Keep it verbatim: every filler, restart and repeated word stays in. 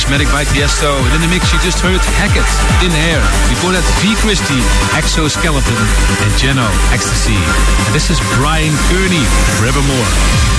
Prismatic by Tiesto. And in the mix you just heard Hackett, In Air. Before that, V. Christie, Exoskeleton, and Geno, Ecstasy. And this is Brian Kearney, Forevermore.